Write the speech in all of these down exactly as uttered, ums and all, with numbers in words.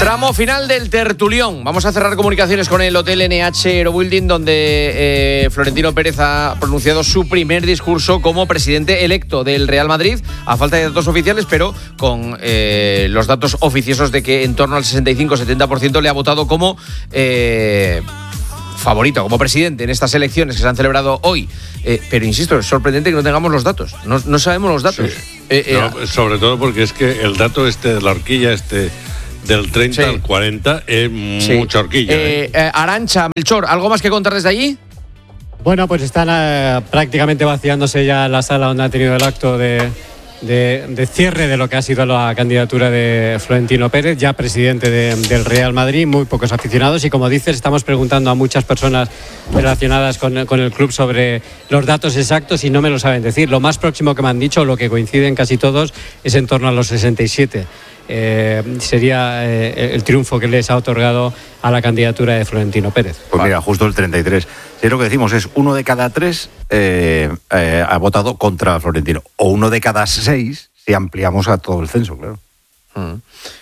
Tramo final del tertulión. Vamos a cerrar comunicaciones con el Hotel N H Eurobuilding, donde eh, Florentino Pérez ha pronunciado su primer discurso como presidente electo del Real Madrid, a falta de datos oficiales, pero con eh, los datos oficiosos de que en torno al sesenta y cinco a setenta por ciento le ha votado como eh, favorito, como presidente en estas elecciones que se han celebrado hoy. Eh, pero insisto, es sorprendente que no tengamos los datos. No, no sabemos los datos. Sí. Eh, eh, no, sobre todo porque es que el dato este de la horquilla, este del treinta sí. al cuarenta, es sí. mucha horquilla. Eh, ¿eh? eh, Arantxa, Melchor, ¿algo más que contar desde allí? Bueno, pues están eh, prácticamente vaciándose ya la sala donde ha tenido el acto de, de, de cierre de lo que ha sido la candidatura de Florentino Pérez, ya presidente de, del Real Madrid. Muy pocos aficionados y, como dices, estamos preguntando a muchas personas relacionadas con, con el club sobre los datos exactos y no me lo saben decir. Lo más próximo que me han dicho, lo que coinciden casi todos, es en torno a los sesenta y siete. Eh, sería eh, el triunfo que les ha otorgado a la candidatura de Florentino Pérez. Pues mira, justo el treinta y tres. Si es lo que decimos, es uno de cada tres eh, eh, ha votado contra Florentino, o uno de cada seis si ampliamos a todo el censo, claro. Mm.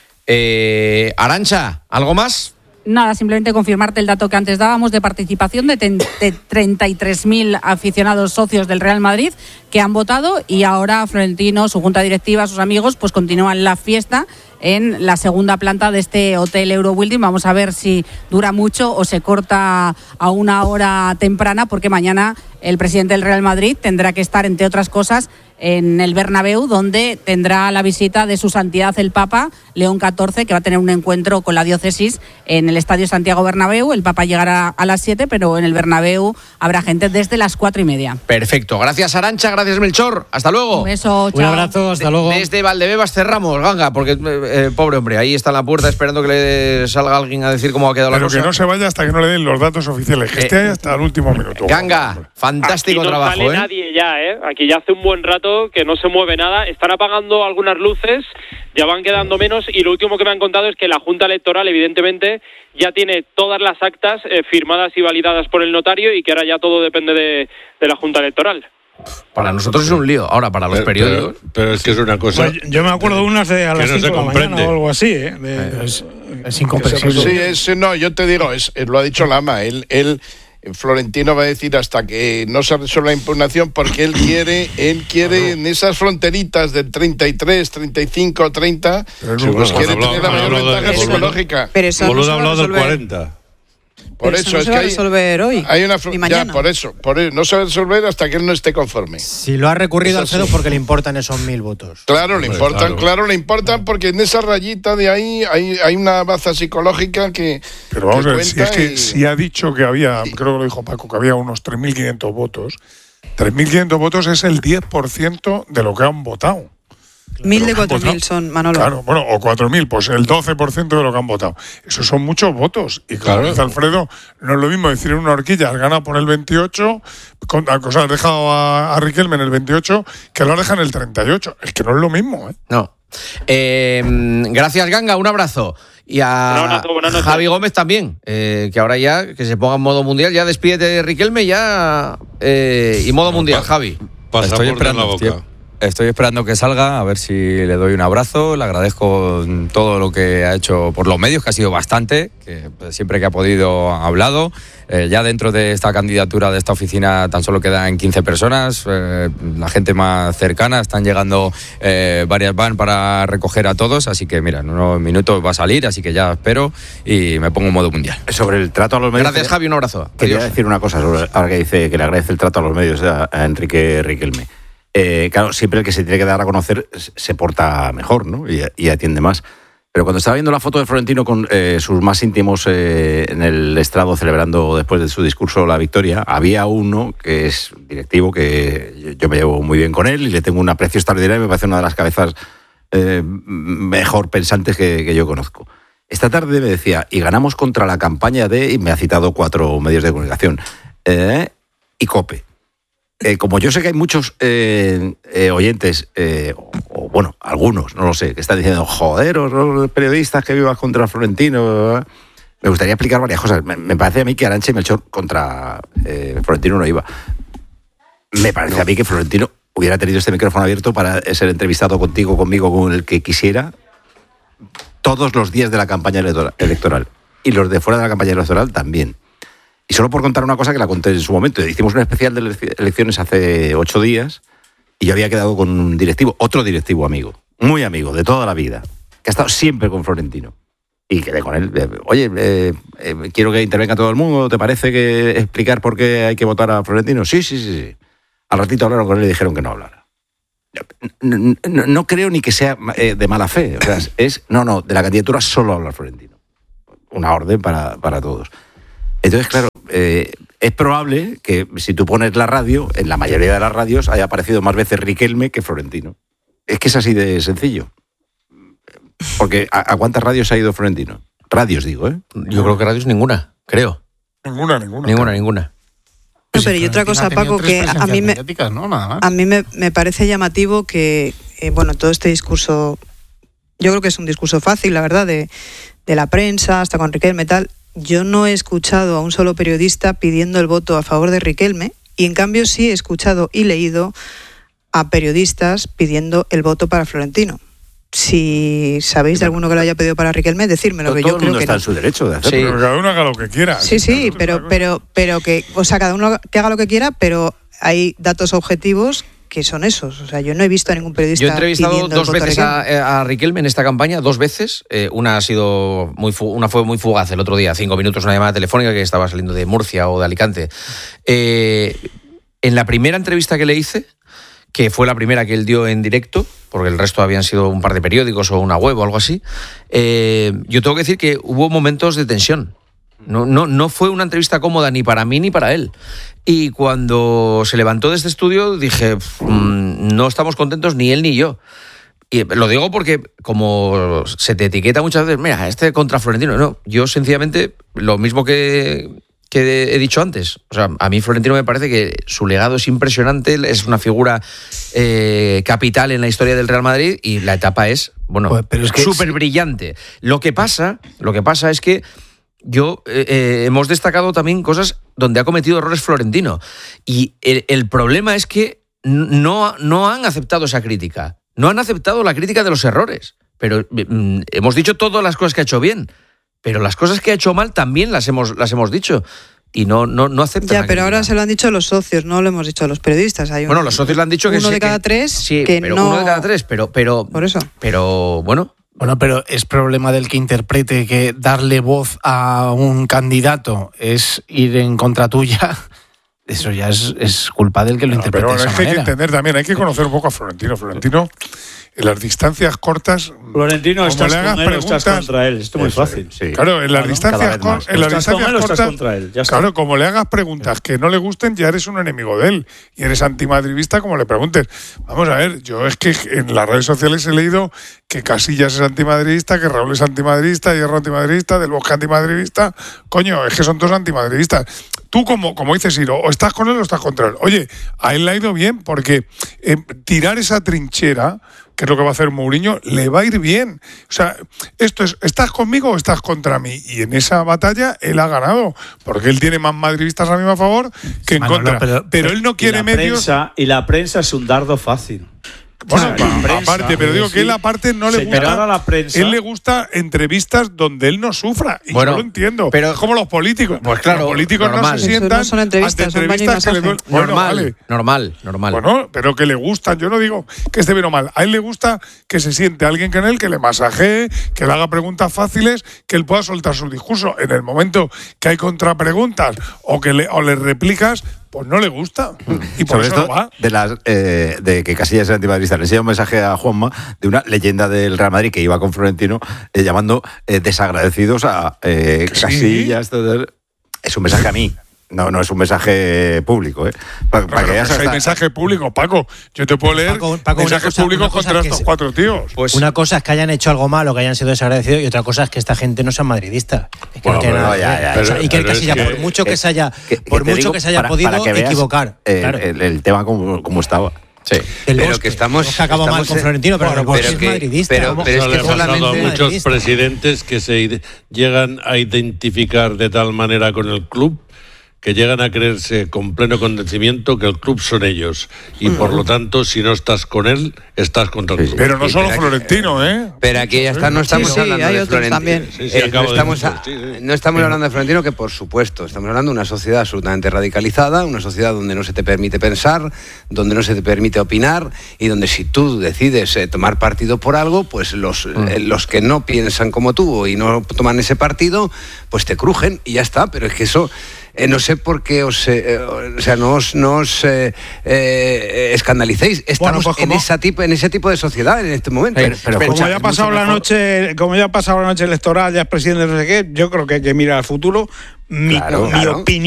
Eh, Arantxa, ¿algo más? Nada, simplemente confirmarte el dato que antes dábamos de participación de, ten, de treinta y tres mil aficionados socios del Real Madrid que han votado, y ahora Florentino, su junta directiva, sus amigos, pues continúan la fiesta en la segunda planta de este Hotel Eurobuilding. Vamos a ver si dura mucho o se corta a una hora temprana, porque mañana el presidente del Real Madrid tendrá que estar, entre otras cosas, en el Bernabéu, donde tendrá la visita de su santidad el Papa León catorce, que va a tener un encuentro con la diócesis en el Estadio Santiago Bernabéu. El Papa llegará a las siete, pero en el Bernabéu habrá gente desde las cuatro y media. Perfecto. Gracias, Arantxa. Gracias, Melchor. Hasta luego. Un beso, chao. Un abrazo, hasta luego. Desde Valdebebas cerramos, Ganga, porque eh, pobre hombre, ahí está en la puerta esperando que le salga alguien a decir cómo ha quedado pero la cosa. Pero que no se vaya hasta que no le den los datos oficiales, que eh, esté ahí hasta el último minuto. Ganga, fantástico Aquí no trabajo. sale ¿eh? nadie ya, ¿eh? Aquí ya hace un buen rato que no se mueve nada. Están apagando algunas luces, ya van quedando menos, y lo último que me han contado es que la Junta Electoral, evidentemente, ya tiene todas las actas eh, firmadas y validadas por el notario, y que ahora ya todo depende de, de la Junta Electoral. Para nosotros es un lío. Ahora, para los pero, periódicos... Pero, pero es que es una cosa... Pues yo me acuerdo de unas de a las no cinco de la mañana o algo así, ¿eh? De, eh es, es incomprensible. Sí, es, no, yo te digo, es, lo ha dicho Lama, él... él Florentino va a decir hasta que no se resuelva la impugnación, porque él quiere él quiere en esas fronteritas del treinta y tres, treinta y cinco, treinta, pues quiere tener la mayor ventaja psicológica. Pero eso no se va a hablado del resolver. cuarenta. Por Pero eso, eso no es se que va a hay, resolver hoy hay una ni mañana. Ya, por eso, por eso, no se va a resolver hasta que él no esté conforme. Si lo ha recurrido Alfredo, porque le importan esos mil votos. Claro, le Hombre, importan, claro. claro, le importan, porque en esa rayita de ahí hay, hay una baza psicológica que. Pero vamos que a ver, si es cuenta que y- si ha dicho que había, creo que lo dijo Paco, que había unos tres mil quinientos votos. tres mil quinientos votos es el diez por ciento de lo que han votado. Mil de Lo que han cuatro mil votado. son, Manolo. Claro, bueno, o cuatro mil, pues el doce por ciento de lo que han votado. Esos son muchos votos. Y como Claro. dice Alfredo, no es lo mismo decir en una horquilla, has ganado por el veintiocho, con, o sea, has dejado a, a Riquelme en el veintiocho, que lo dejan en el treinta y ocho. Es que no es lo mismo, ¿eh? No. Eh, gracias, Ganga, un abrazo. Y a Un abrazo, buenas noches. Javi Gómez también, eh, que ahora ya, que se ponga en modo mundial, ya despídete de Riquelme ya eh, y modo mundial, Javi. Pasaporte en la boca. Estoy, estoy esperando que salga, a ver si le doy un abrazo. Le agradezco todo lo que ha hecho por los medios, que ha sido bastante, que siempre que ha podido ha hablado. Eh, ya dentro de esta candidatura de esta oficina tan solo quedan quince personas, eh, la gente más cercana, están llegando eh, varias van para recoger a todos, así que mira, en unos minutos va a salir, así que ya espero y me pongo en modo mundial. Sobre el trato a los medios... Gracias, Javi, un abrazo. Quería Adiós. decir una cosa, sobre, ahora que dice que le agradece el trato a los medios a, a Enrique Riquelme. Eh, claro, siempre el que se tiene que dar a conocer se porta mejor, ¿no? Y, y atiende más. Pero cuando estaba viendo la foto de Florentino con eh, sus más íntimos eh, en el estrado celebrando después de su discurso la victoria, había uno que es directivo, que yo me llevo muy bien con él y le tengo un aprecio extraordinario y me parece una de las cabezas eh, mejor pensantes que, que yo conozco. Esta tarde me decía, y ganamos contra la campaña de, y me ha citado cuatro medios de comunicación, eh, y COPE. Eh, como yo sé que hay muchos eh, eh, oyentes, eh, o, o bueno, algunos, no lo sé, que están diciendo, joder, los periodistas que vivas contra Florentino, ¿eh? Me gustaría explicar varias cosas. Me, me parece a mí que Arantxa y Melchor contra eh, Florentino no iba. Me parece no. a mí que Florentino hubiera tenido este micrófono abierto para ser entrevistado contigo, conmigo, con el que quisiera. todos los días de la campaña electoral. Y los de fuera de la campaña electoral también. Y solo por contar una cosa que la conté en su momento. Hicimos un especial de elecciones hace ocho días y yo había quedado con un directivo, otro directivo amigo, muy amigo, de toda la vida, que ha estado siempre con Florentino. Y quedé con él. Oye, eh, eh, quiero que intervenga todo el mundo. ¿Te parece que explicar por qué hay que votar a Florentino? Sí, sí, sí, sí. Al ratito hablaron con él y dijeron que no hablara. No, no, no creo ni que sea eh, de mala fe. O sea, es, no, no, de la candidatura solo habla Florentino. Una orden para, para todos. Entonces, claro, eh, es probable que si tú pones la radio, en la mayoría de las radios haya aparecido más veces Riquelme que Florentino. Es que es así de sencillo. Porque ¿a, a cuántas radios ha ido Florentino? Radios, digo, ¿eh? Yo creo que radios ninguna, creo. Ninguna, ninguna. Ninguna, ninguna. No, pero y otra cosa, Paco, que a mí me, ¿no? Nada más. A mí me, me parece llamativo que, eh, bueno, todo este discurso, yo creo que es un discurso fácil, la verdad, de, de la prensa, hasta con Riquelme tal. Yo no he escuchado a un solo periodista pidiendo el voto a favor de Riquelme, y en cambio sí he escuchado y leído a periodistas pidiendo el voto para Florentino. Si sabéis de alguno que lo haya pedido para Riquelme, decírmelo, que yo creo que está no. en su derecho de hacerlo. Sí. Pero cada uno haga lo que quiera. Sí, sí, pero, pero, pero que, o sea, cada uno que haga lo que quiera, pero hay datos objetivos que son esos. O sea, yo no he visto a ningún periodista. Yo he entrevistado dos el veces a Riquelme. A, a Riquelme en esta campaña, dos veces. Eh, una ha sido muy fu- una fue muy fugaz el otro día, cinco minutos, una llamada telefónica que estaba saliendo de Murcia o de Alicante. Eh, en la primera entrevista que le hice, que fue la primera que él dio en directo, porque el resto habían sido un par de periódicos o una web o algo así, eh, yo tengo que decir que hubo momentos de tensión. No, no, no fue una entrevista cómoda ni para mí ni para él. Y cuando se levantó de este estudio dije, mmm, no estamos contentos ni él ni yo. Y lo digo porque como se te etiqueta muchas veces, mira, este contra Florentino. No, yo sencillamente, lo mismo que... que he dicho antes. O sea, a mí Florentino me parece que su legado es impresionante, es una figura eh, capital en la historia del Real Madrid y la etapa es, bueno, pues, pero es que súper sí. brillante. Lo que pasa, lo que pasa es que yo eh, eh, hemos destacado también cosas donde ha cometido errores Florentino y el, el problema es que no, no han aceptado esa crítica, no han aceptado la crítica de los errores, pero mm, hemos dicho todas las cosas que ha hecho bien. Pero las cosas que ha hecho mal también las hemos, las hemos dicho. Y no, no, no aceptan. Ya, pero ahora se lo han dicho los socios, no lo hemos dicho a los periodistas. Hay un, bueno, los socios le han dicho que uno sí, de cada que, tres. Sí, que pero no... uno de cada tres, pero, pero. Por eso. Pero bueno. Bueno, pero es problema del que interprete que darle voz a un candidato es ir en contra tuya. Eso ya es, es culpa del que lo no, interprete. Pero de esa es que manera. hay que entender también, hay que conocer un poco a Florentino. Florentino, en las distancias cortas. Florentino, estás le hagas con él o estás contra él. Esto es muy fácil. Sí. Claro, en las claro, distancias, con, en las distancias cortas. Contra él, ya claro, como le hagas preguntas que no le gusten, ya eres un enemigo de él. Y eres antimadridista como le preguntes. Vamos a ver, yo es que en las redes sociales he leído que Casillas es antimadridista, que Raúl es antimadridista, Hierro antimadridista, Del Bosque antimadridista. Coño, es que son todos antimadridistas. Tú, como, como dices, Iro, o estás con él o estás contra él. Oye, a él le ha ido bien porque eh, tirar esa trinchera, que es lo que va a hacer Mourinho, le va a ir bien. O sea, esto es, ¿estás conmigo o estás contra mí? Y en esa batalla él ha ganado, porque él tiene más madridistas a mí a favor que en Manolo, contra. Pero, pero, pero él no quiere y medios... Prensa, y la prensa es un dardo fácil. Bueno, o sea, aparte, prensa, pero digo sí. que él aparte no le Se gusta. a la prensa. Él le gusta entrevistas donde él no sufra. Y bueno, yo lo entiendo. pero es como los políticos. Pues claro, los políticos normal. no se sientan no son entrevistas, ante son baño y entrevistas que le masaje. duelen. Bueno, normal, vale. normal, normal. Bueno, pero que le gustan. Yo no digo que esté bien o mal. A él le gusta que se siente alguien que en él, que le masajee, que le haga preguntas fáciles, que él pueda soltar su discurso. En el momento que hay contrapreguntas o que le, o le replicas, pues no le gusta. Y por Sobre eso esto, no va. de, las, eh, de que Casillas es antimadridista, le enseñé un mensaje a Juanma de una leyenda del Real Madrid que iba con Florentino eh, llamando eh, desagradecidos a eh, Casillas. ¿Sí? Todo, es un mensaje a mí. No, no es un mensaje público, ¿eh? Para, no, para que no, hasta... hay mensaje público, Paco. Yo te puedo leer Paco, Paco, mensajes cosa, públicos contra estos se... cuatro tíos. Pues una cosa es que hayan hecho algo malo, que hayan sido desagradecidos, y otra cosa es que esta gente no sea madridista. Es que bueno, no tiene pero, nada ya, ya, o sea, pero, y que el Casilla, es que, por mucho que eh, se haya, que, por que mucho digo, que se haya para, podido para que veas, equivocar. Eh, claro. el, el tema como, como estaba. Sí. El pero Bosque, que estamos. que acabó mal con Florentino, pero, bueno, pero pero es que, madridista. Pero, pero es que solamente. A muchos madridista. presidentes que se llegan a identificar de tal manera con el club que llegan a creerse con pleno convencimiento que el club son ellos. Y mm. por lo tanto, si no estás con él, estás contra el club. Pero no sí, solo pero Florentino, ¿eh? Pero aquí ya está, no estamos sí, sí, hablando hay de otros Florentino. también. Sí, sí, Eh, no estamos, de a, sí, sí. no estamos hablando de Florentino, que por supuesto, estamos hablando de una sociedad absolutamente radicalizada, una sociedad donde no se te permite pensar, donde no se te permite opinar y donde si tú decides eh, tomar partido por algo, pues los, mm. eh, los que no piensan como tú y no toman ese partido, pues te crujen y ya está. Pero es que eso... Eh, no sé por qué os, eh, o sea, no os, no os eh, eh, escandalicéis. Estamos bueno, pues en, esa tipo, en ese tipo de sociedad en este momento. Pero, pero como ya ha pasado la mejor. noche, como ya ha pasado la noche electoral, ya es presidente, no sé qué, yo creo que hay que mirar al futuro. Mi, claro, mi claro. opinión.